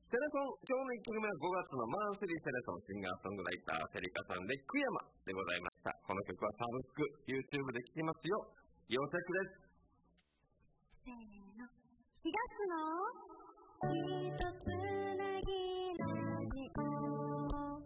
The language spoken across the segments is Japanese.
セレソン、今日の1曲目は5月のマンスリーセレソンシンガーソングライターセリカさんで悔山でございました。この曲はサブスク YouTube で聴きますよ。要チェックです。 せーの、4月のひとつなぎラジオ。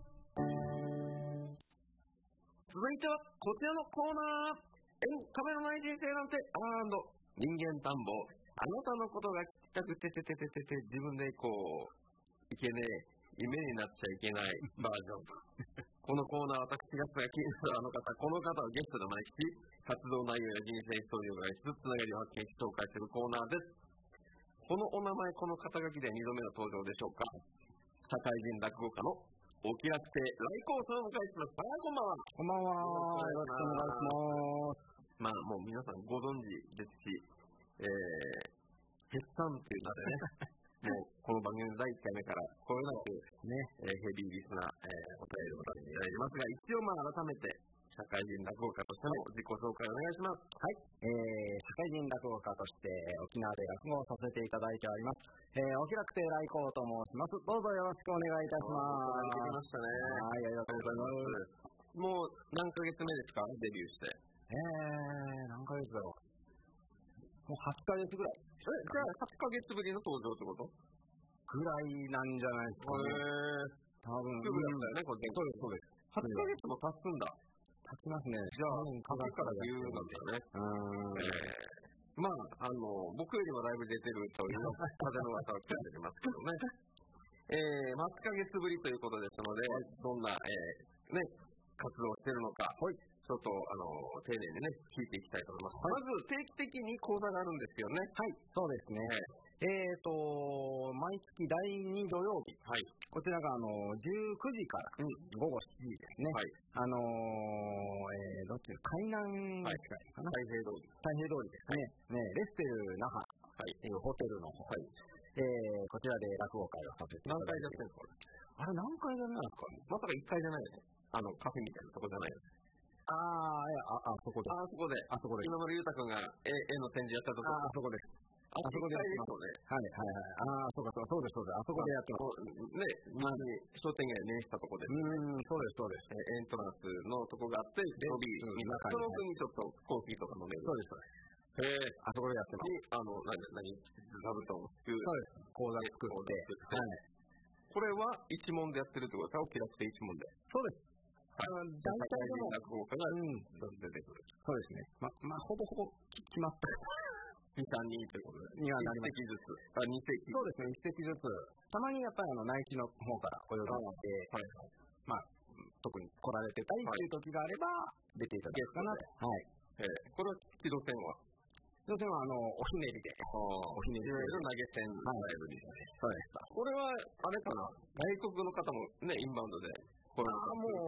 続いてはこちらのコーナー、壁のない人生なんて人間探訪。あなたのことが聞きたくて自分でいけねえ夢になっちゃいけないバージョンこのコーナーは私が気になるこの方をゲストで招き活動内容や人生ストーリーを伺いつつつながりを発見し紹介するコーナーです。このお名前、この肩書きで2度目の登場でしょうか。社会人落語家のお気楽亭来光さんをお迎えしました。こんばんは。 こんばんは。よろしくお願いします。 もう皆さんご存知ですし、決算というのでね、もうこの番組の第1回目からこれなくヘビーリスナー、お便りを出していただいてますが、一応改めて社会人落語家としての自己紹介をお願いします。 はい、社会人落語家として沖縄で落語をさせていただいております。お気楽亭来光と申します。どうぞよろしくお願いいたします。 いただきましたね。 はい、ありがとうございます。 もう何ヶ月目ですか、デビューして。 何ヶ月だろう。もう8ヶ月ぐらい。 じゃあ8ヶ月ぶりの登場ってことぐらいなんじゃないですかね。多分。 すぐなんだよね、これ。 そうです。 8ヶ月も経つんだ。 経ちますね。 じゃあ、過去から言うなんだよね。僕よりもだいぶ出てるという風の噂を聞いてますけどね。8ヶ月ぶりということですので、どんな、活動をしているのか、ちょっと丁寧にね、聞いていきたいと思います。まず、定期的に講座があるんですよね。 はい、そうですね。毎月第2土曜日、こちらが19時から午後7時ですね。どっち海南ですかな、 太平通り。 太平通りですね。レステル那覇というホテルの方、こちらで落語会をさせていただいて。 何回やってるんですか？あれ何回やるんですか？まさか1回じゃないよね。カフェみたいなとこじゃないよね。 そこで。 あそこで。今村裕太君が絵の展示やったとこ。 あそこです。あそこでやってますね。そうです。あそこでやってます。 商店街に面したとこで。 そうです。 エントランスのとこがあって、ロビーにその奥にちょっとコーヒーとか飲める。 そうです。あそこでやってます。 座布団を作る。 そうです。講座作って。 これは一問でやってるってことですか？お気楽亭一問で。 そうです。大体の落語家が出てくる。 そうですね。ほぼ決まった。 2、3人ということで。 にはなります。 2席ずつ。2席。 そうですね、1席ずつ。たまにやっぱり内地の方からお呼びして、特に来られてたりという時があれば、出ていただくかなと。 これは木戸線はおひねりで。 おひねりで投げ銭ライブみたいな。 そうです。 これは、あれかな、外国の方もね、インバウンドで。 もう